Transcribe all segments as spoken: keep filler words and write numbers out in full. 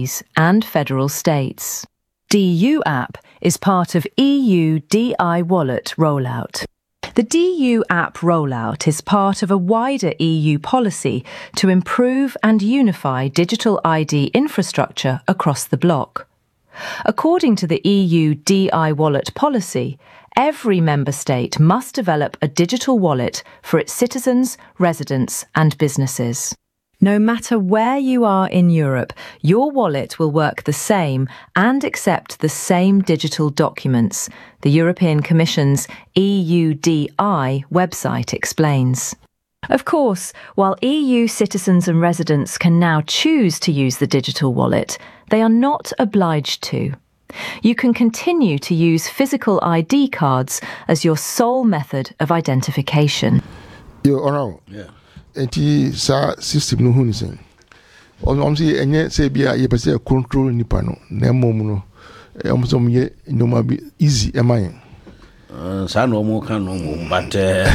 and federal states. D U app is part of E U D I Wallet rollout. The D U app rollout is part of a wider E U policy to improve and unify digital I D infrastructure across the bloc. According to the E U D I Wallet policy, every member state must develop a digital wallet for its citizens, residents and businesses. No matter where you are in Europe, your wallet will work the same and accept the same digital documents, the European Commission's E U D I website explains. Of course, while E U citizens and residents can now choose to use the digital wallet, they are not obliged to. You can continue to use physical I D cards as your sole method of identification. You're around. Yeah. Enti sa system no hu ni sen om say enye say bia ye pese control nipa no na mom no om so ye no ma be easy e man uh sa no mo kan no mo but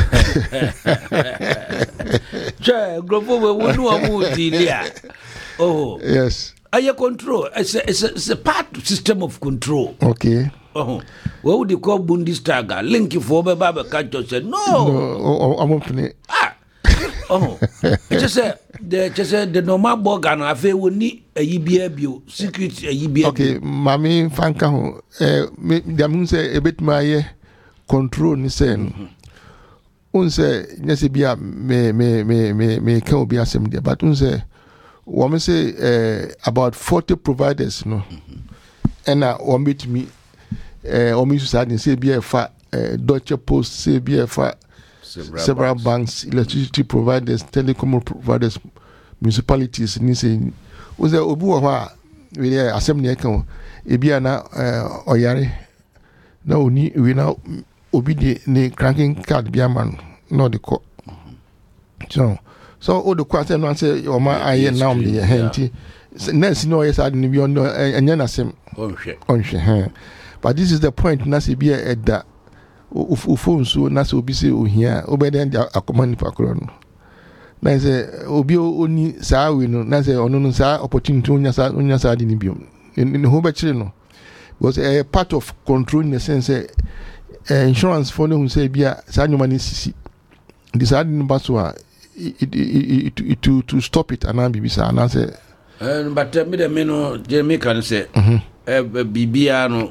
je global we wonu amu dilia oh yes aye control it's a, it's a, it's a part system of control. Okay. Oh, what would you call Bundestag link for be baba catch say no no I'm opening ah oh, just say the just say the normal organ afa we ni ayi bia bio secret ayi bia. Okay, mami fanka ho eh dem mun say ebetuma ye control ni say no. Un say nyese bia me me me me me kan obi asem dia but un say we say eh about forty providers no. And na we meet me eh we use that say bia fa Deutsche Post say bia fa Several, several banks, electricity providers, telecom providers, municipalities. Ni say, was there obu wa we there assembly kan ebia na oyare na oni we na obi de ne cranking card bia man no the co. So so all the question no say o ma aye now me henti next no yes ad ni bi on enya na sem onhwe onhwe. But this is the point na say bia edda ufo nso na so obi se ohia obeden dia akoma ni pakro no na se obi oni saa we no na se ono no saa opportunity onya saa onya saa di ni biom ni ho be kire no was a part of control in the sense uh, insurance for no say bia saa nyoma ni sisi this ad ni baso a to to stop it and be bisa na say uh, but uh, me the me no Jeremy can say eh bibia no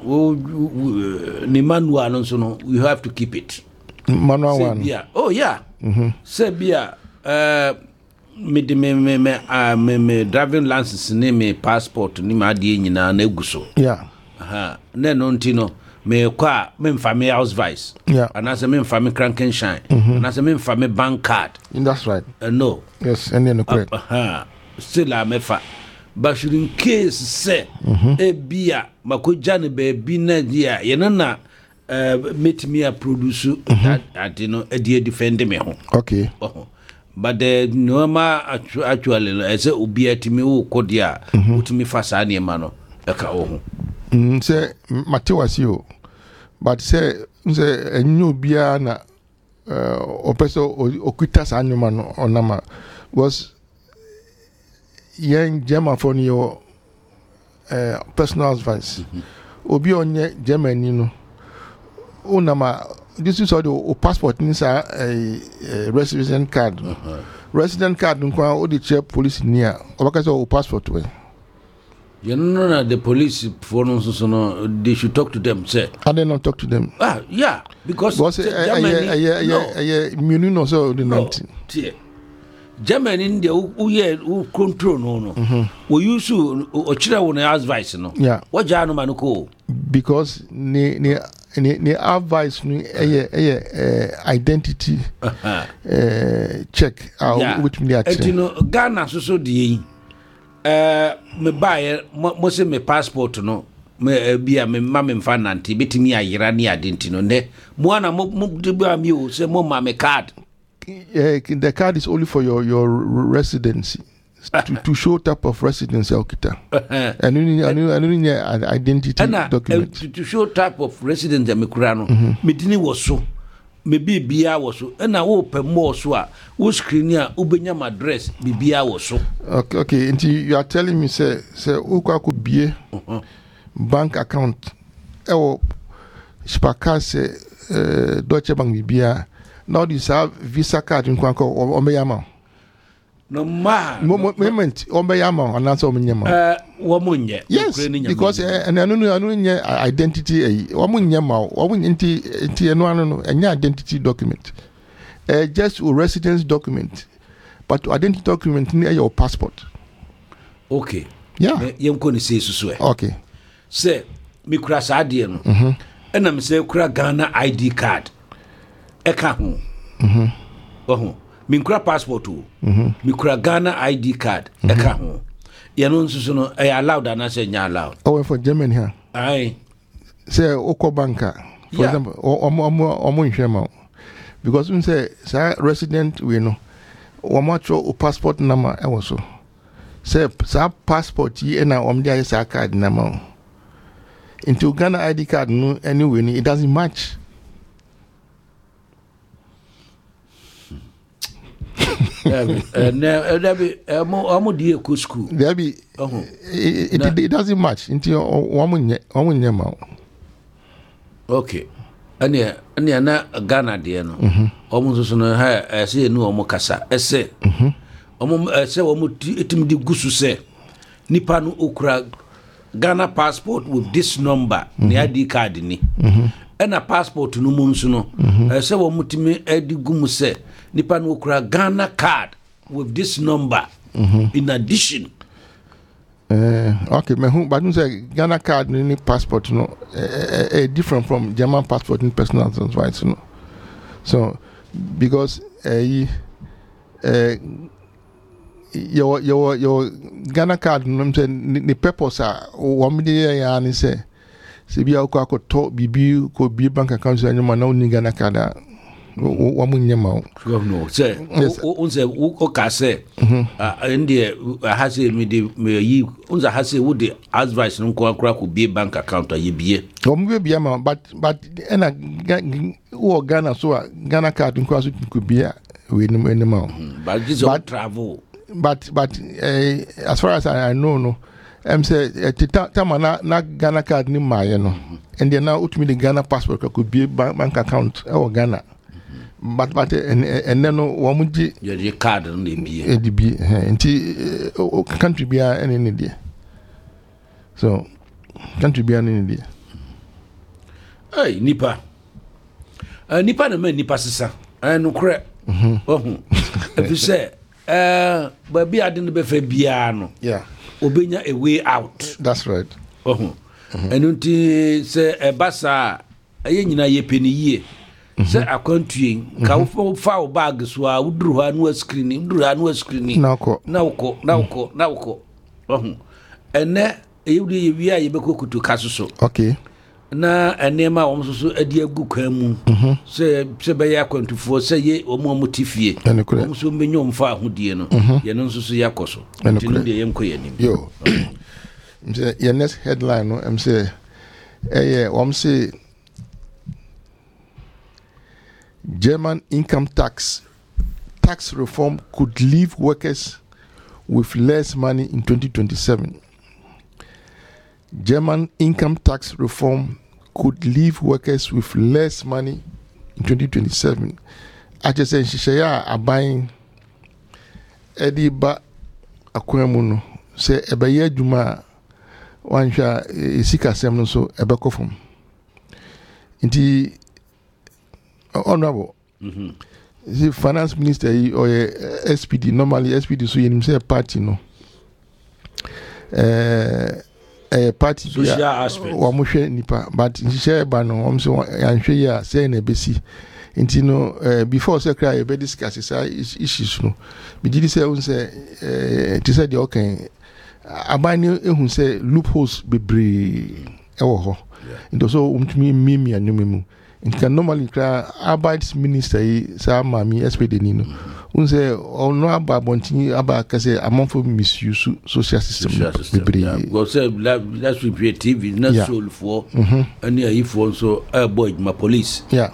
ni manual no so no we have to keep it manual one bia oh yeah mhm say bia eh me de me me me uh, me me driving license ni me passport ni ma de nyina na eguso yeah aha na no ntino me kwa me mfa me house vice yeah and as me mfa me Krankenstein mm-hmm. and as me mfa me bank card and that's right uh, no yes and then correct aha uh, still a me fa but in case say mm-hmm. e bia makoja ne be bi na dia ye no na uh, meet me a produce mm-hmm. that that you know e dey defend me ho okay oh but the normal actually I say obi atimi wo kodia utimi fa sa ne ma no e ka wo ho mm say matewasi o but say say enyo bia na uh, opeso okuta sa nyoma no onama was yen German for your uh, personal advice. Mm-hmm. Obi onye Germany no. Unama this is all the passport inside a, a resident card. Uh-huh. Resident card nkwa o the check police near. Obaka say o passport we. You know na the police for no so no they should talk to them say. And they not talk to them. Ah yeah because because Germany yeah yeah yeah immunity no so the nineteen. Germany in the uye control no no we use o chira won advice no yeah what ja no man ko because ne ne ne advice no eh eh identity eh check uh, which me at you know Ghana so so dey eh me buy mo se me passport no me bia me ma me mfa nante betimi ayira ne adenti no ne mo ana mo de bia mi o se mo ma me card. Uh, the card is only for your your residency to, to show type of residency okita and you need an identity and, document uh, to, to show type of residence me kura no medini wo so me bibia wo so na wo pe mo so a wo screen a ubenya address bibia wo so. Okay, okay. And you are telling me say say ukwa could be uh-huh. bank account ewo Sparkasse uh, Deutsche Bank bibia now this have Visa card in kwanko o me yama. No ma moment o me yama and answer o me yama. Eh wo munye. Yes, because and anu anu nye identity eh o mu nyama o mu nti nti eno anu no enya identity document. Uh, just a residence document. But identity document near your passport. Okay. Yeah. Yem ko ni say susu e. Okay. Say me kura sa ade no. Mhm. Ena me say kura Ghana I D card. E ka ho. Mhm. Oho. Me kura passport o. Mhm. Me kura Ghana I D card. E ka ho. Ye no nsusu no e allowed and say nya allowed. Oh, for Germany here. Aye. Say oko banker. For yeah. example, omo omo omo nhwema. Because we say say resident we know. Omo cho o passport number e wo so. Say sa passport yi na om dia sa card number. Into Ghana I D card no anyway it doesn't match. Na na be amo amo die ku school. There be uh-huh. it, it, it, it doesn't match into omo nye omo nye ma. Okay. Ania ania na Ghana de no. Omo so no ha say nu omo kasa. Ese. Mhm. Omo ese omo etim di gusu se. Nipa no okura Ghana passport with this number, mm-hmm. the I D card ni. Mm-hmm. And a passport no munsu no. I say wo mutimi edi gumu se nipa no okura Ghana card with this number. Mm-hmm. In addition. Uh, okay, me who but you say Ghana card ni passport no uh, uh, different from German passport in personal rights no. So because uh, uh, your your your Ghana card no say the purpose ah one day ya ni say se bia ko akoto bibi ko bi bank account so anyama na oni Ghana card wo mu nyama no say o say o ka say ah ndie ha say me de me yi unza ha say wo de advice no ko akura ko bi bank account a ye bie o mu bia ma but but ena wo Ghana so Ghana card nko aso ko bia we no enema but this all travel. But but uh, as far as I, I know, no, I'm say uh, time na na Ghana card ni my no, mm-hmm. and then now ultimately the Ghana passport could be a bank, bank account or Ghana. Mm-hmm. But but and and then no one would be your card on the be the be until country be any idea. So country be any idea. Hey nipa, uh, nipa na me nipa sisa. I no correct. Oh, if you say. Uh, but be adin be fe bia no. Yeah. Obenya a way out. That's right. Oh. Mm-hmm. And unti say e basa aye nyina ye peni yie. Say akwantuyen ka wo fa wo bag so a wuduru ha no screen, wuduru ha no screen. Na ko. Na ko, na ko, na ko. Oh. Ene e wudi ye wi a ye be kokutu kaso so. Okay. Na enema wo so adi agu kan mu se se be ya kwantufo se ye omo motifie wo so menyo mfa ahodie no ye no so so yakoso ntino de yem koyanim yo your next headline no am say eh yeah wo say German income tax tax reform could leave workers with less money in twenty twenty-seven. German income tax reform could leave workers with less money in twenty twenty-seven. I just say she are buying Eddie ba akwamuno say ebeye djuma wansha isika sem no so ebeko from. Inti honorable mhm the finance minister or S P D normally S P D so you say party no eh a party social aspect wa mohwe nipa but nhye ba no om so yanhwe ya say na besi nti no before say cry be discuss say issues no be did say un say eh ti say the okay abani ehun say loopholes bebre ewo ho nti so umtumi mimi anumemu nti normally cry about minister say mami S P D ni no un say ono aba bontin aba ka say among misuse social system bebre go say let's repeat T V not soul for any if also a boy my police yeah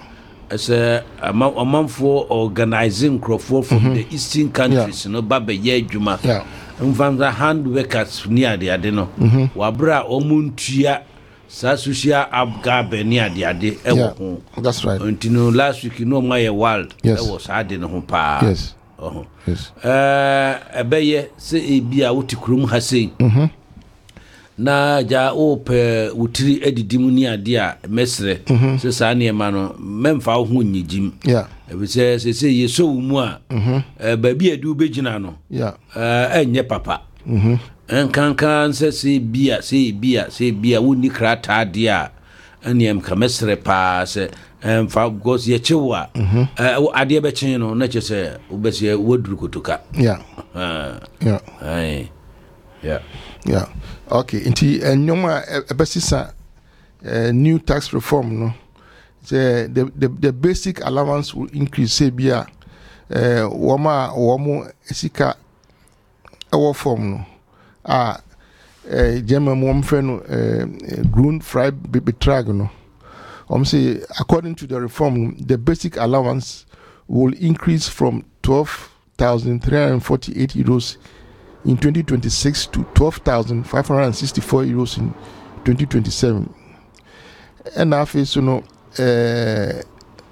as a amount for organizing crowdfund from mm-hmm. the eastern countries, yeah. no baba ye juma. Yeah. And from the hand workers near the adeno. Wabra omuntia sa social abgabe near the ade. Yeah. That's right. Until last week, you know, my world. Yes. I was adding home pa. Yes. Oh. Yes. Uh, a beye say a bia uti krum hase. Mhm. Na ja ope utiri edidimu ni ade a mesre se sa na ema no memfa ho nyijim. Yeah. E say say say yeso mu a eh ba bia du begina no. Yeah. Eh enye papa. Mhm. Enkankan se se bia se bia se bia woni krata ade a eniem ka mesre pa se emfa gos ye chewa. Eh ade be chen no na che se obese woduru kotoka. Yeah. Ah. Yeah. Ai. Yeah. Yeah. Okay. Inti enyoma ebesisa new tax reform no. The the the, the basic allowance will increase say bia eh woma womo esika ewo form no. Ah eh German mom friend no eh grown fried betrag no. Um say according to the reform the basic allowance will increase from twelve thousand three hundred forty-eight euros in twenty twenty-six to twelve thousand five hundred sixty-four euros in twenty twenty-seven. And after so no uh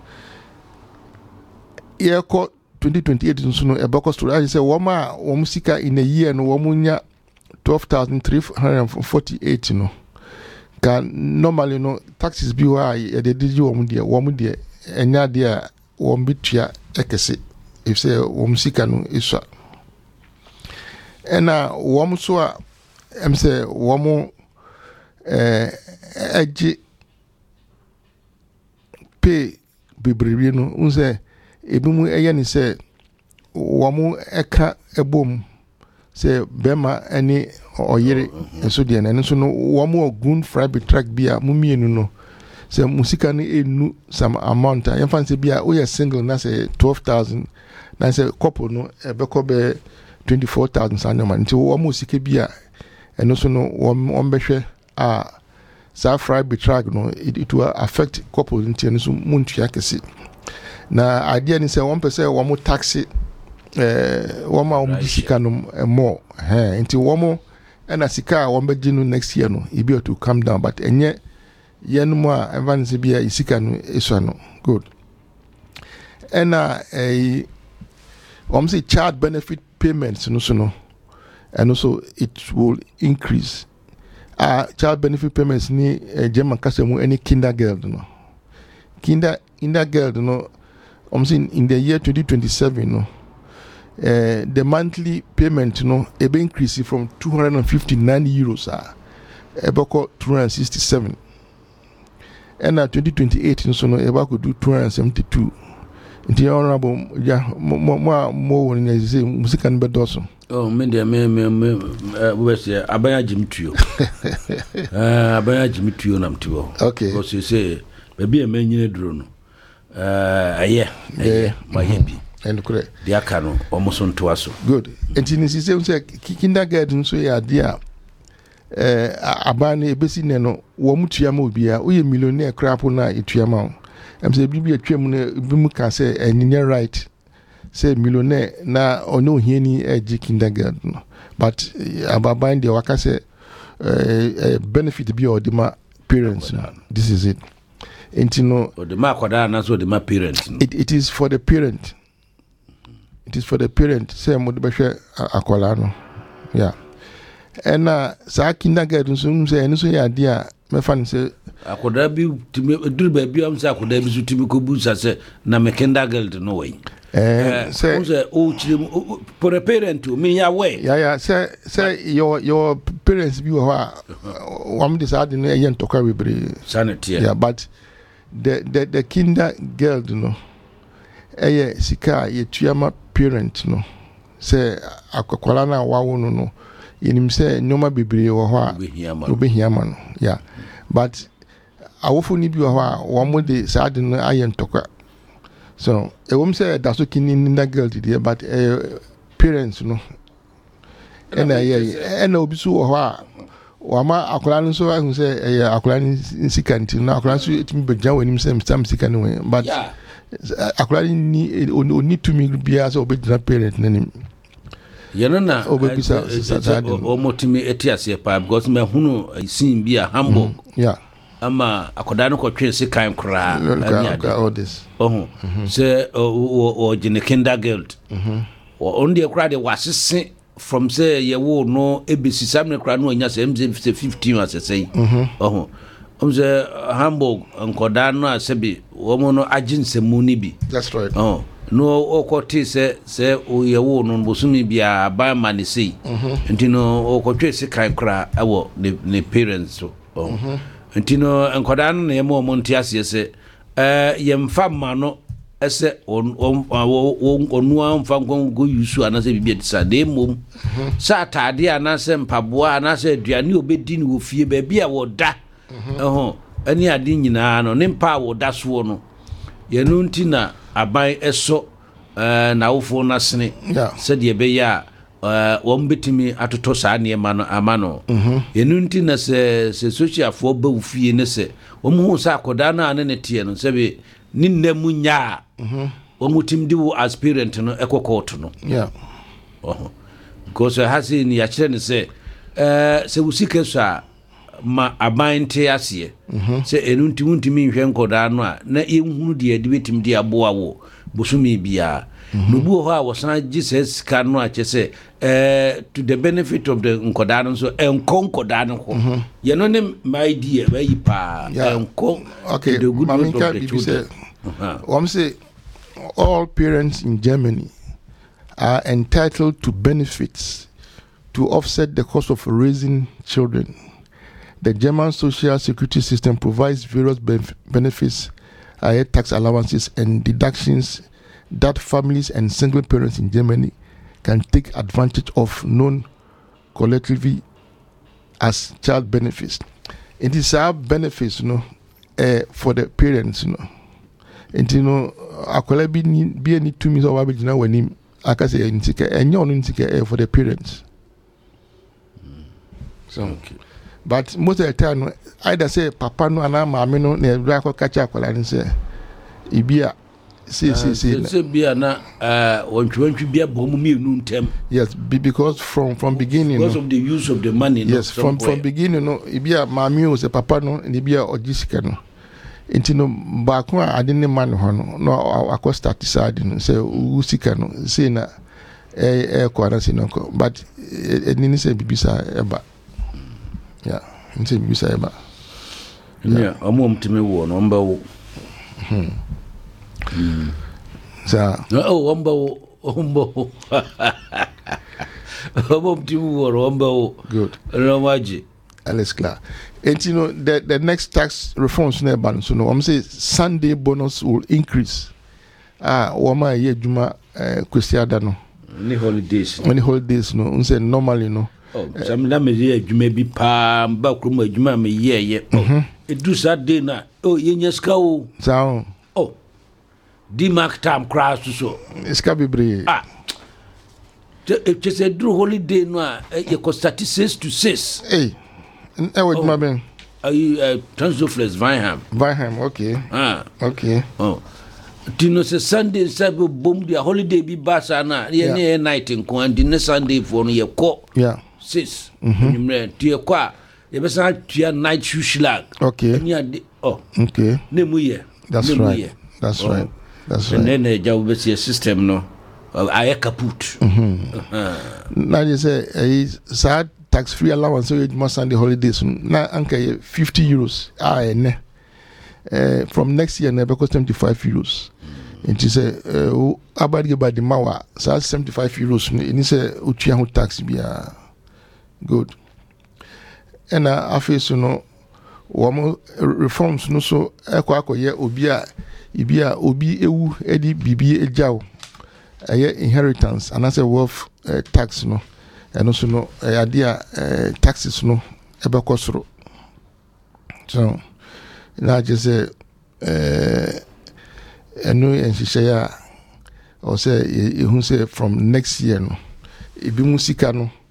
year twenty twenty-eight so no e bako story I say woma wom sika in a year no womunya twelve thousand three hundred forty-eight no can normally no taxes bi wa e de digi wom de wom de enya de a wom bitua ekese if say wom sika no iswa ena wom so a em say wom eh agi pay bebrebe no unse ebimu eye ni say wom eka ebom say bema ani oyere enso de na enso no wom gun fribe track bia mumienu no say musika ni enu some amount a yefan say bia o ye single na say twelve thousand na say couple no ebeko be twenty-four thousand sanoma nti wom musika bia eno so no wom wom behwe a sa fribe track no it, it will affect couple nti eno so muntu yakese na idea ni say one person wom taxi eh wom a wom sika no more eh nti wom ena sika wom beji no next year no e be to come down but enye yenmu a evanse bia isika no eso no good ena eh wom say child benefit payments no so no and also it will increase uh child benefit payments ni uh, German kasemu any kindergarten no kinder kindergarten no I'm saying in the year twenty twenty-seven no uh, the monthly payment no e be increase from two hundred fifty-nine euros ah eboko two hundred sixty-seven and uh, twenty twenty-eight no so no ebako do two hundred seventy-two nti honorable ja mo mo mo woni say musika no bedoso oh me dia me me me we say abanya jimtuo eh abanya jimtuo nam tiwo okay because you say baby e manyine duro no eh aye aye ma yebi and correct dia aka no omoso nto aso good nti ni say say kindergarten so ya dia eh abana ebesi ne no wo mutua ma obia wo ye millionaire crapo na etua ma em say bibi atwam na bimu ka say enye right say millionaire na ono hieni egi kindergarten but ababan de waka say uh, benefit bi or the ma parents no. This is it enti no or the ma kwada na so the ma parents no. it, it is for the parent it is for the parent say mo de behwe akwala no yeah and uh sa kindergarten so say eno so ya dia me fan say akoda bi timi dur ba bi am say akoda bi so timi ko bu sa say na me kindergarten no way eh say say o chire for a parent to me ya way yeah yeah say say your your parents bi wo ha wam decide no yen toka webre sanity yeah but the the the kindergarten no eh sika ye tuama parent no say akokwala na wawo no no yenim say nyoma bebre wo ho a obehia ma no yeah but awofo ni bi wo ho a wo mo de sade no ayen toka so e wom say that so kini na girl there but uh, parents no and uh, yeah and obi so wo ho a wama akola no so ahu say eh akola ni sika nti na akola so etimi begya wanim say msam sika no but yeah. akola ni oni to me bia so obedina parent nanim yeno na obebisa o motimi etiase pa because me hunu sin bia Hamburg yeah ama akoda no kotwe sika nkra all this oh say o jine kindergarten mhm o onde kra de wasese from say ye wo no ebisi samne kra no anya say fifteen as say mhm oh um say Hamburg nkoda no asebi wo mo no aginsemu ni bi that's right oh no okoti se se ye wo no bosumi bia ba ma ne sei mhm ntino okotwe sika kra ewo ne parents so oh ntino nkoda no ye mo mo ntiase se eh ye mfa ma no ese on on onu amfa nkon go yusu anase bibia tisa de mom sa atade anase mpaboa anase aduane obedi ni wo fie ba bia wo da eho ani ade nyina no ne mpa wo da so no ye no ntina aban eso eh na wofo na sene se de be ya eh wo mbetimi atoto sa ne ma no ama no ye no ntina se se social fo ba wo fie ne se wo mu sa akoda na ne ne tie no se be ninne munya mhm omutim di wo aspirant no ekokoto no yeah oh because hasi ni ya kire ne se eh se usike so ma abante ase mhm se enunti wuntimi nhwe nkoda no a na ehunu de ade betim de aboa wo bosumi bia no bu ho a wosan Jesus ka no a chese eh to the benefit of the nkoda no so enko nkoda no ho ye no ne my idea ba yi pa enko okay the good of the children uh-huh. say all parents in Germany are entitled to benefits to offset the cost of raising children. The German social security system provides various benef- benefits, uh, tax allowances and deductions that families and single parents in Germany can take advantage of, known collectively as child benefits. It is our benefits, you know, uh, for the parents, you know. And you know, akola bi ni bi any two means of abijina wanim aka say ntike enyo no ntike for the parents. So okay. But most of the time either say papa no ana maame no na edura ko kacha akola ni say ibia say say say say bia na eh wontwantwi bia bomu mi nu ntem. Yes, because from from beginning because no, of the use of the money. Yes, no, from from beginning no ibia maame o say papa no ibia ogisika no. Inti no baako a ade ne man ho no no akosta tisade no say usika no say na eh eh kwara say no but enini say bibisa eba yeah nti bibisa eba yeah amu mtime wo no mba wo hmm sa oh mba wo mba wo amu mtime wo no mba wo good no maji alles klar. And you know the the next tax reforms na ban so no I'm say Sunday bonus will increase. Ah, wama ye juma eh kwesiada no. Ni holidays. Any holidays no, un say normally no. Oh, some na me ye juma bi pa ba kroma juma me ye ye. Oh, edu Saturday na. Oh, ye nyeska o. Sao. Oh. Di mark time crash so. Eska bibre. Ah. It just a drew holiday no ye cost thirty-six to six. Hey. Eh, what my ben? Are you uh, Transoflex Vineham? Vineham, okay. Ah, okay. Oh, do you say Sunday sabu boom the holiday be basa na ye ne night in ko and the Sunday for no ye ko. Yeah. Sis. Mhm. You do ye kwa ye be san tua night shoe schlag. Okay. Oh. Okay. Ne mu ye. That's right. That's oh. right. That's right. And then the job be system no. I kaput. Mhm. Uh-huh. Now you say eh sad tax free allowance so you must Sunday holidays na anka fifty euros ah ene eh from next year na be cost seventy-five euros it is a abadi by the mawa so seventy-five euros ni say utua ho tax bia good and afi so no wo reforms no so ekwa akoye obi a ibi a obi ewu edi bibi ejaw eye inheritance and as a wealth uh, tax no and also no idea uh, taxes no ebe kosoro so na just say eh enu enhihye ya or say you say from next year no ebi musika no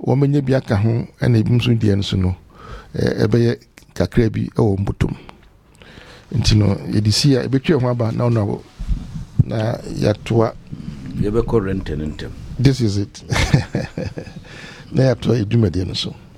wɔmɛnyɛ bi aka ho ɛna ebi nso deɛ nso no ɛbɛyɛ kakra bi ɛwɔ mbotom nti no yɛde si a ɛbɛtwa ho aba na ɔno na yɛatoa yɛbɛkɔ rent and ntem. This is it. Na yɛatoa edwumadeɛ no so.